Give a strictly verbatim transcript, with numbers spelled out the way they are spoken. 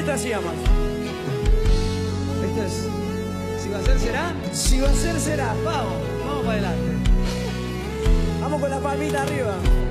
Esta se llama. Esto es. Si va a ser, será. Si va a ser, será. Vamos, vamos para adelante. Vamos con la palmita arriba.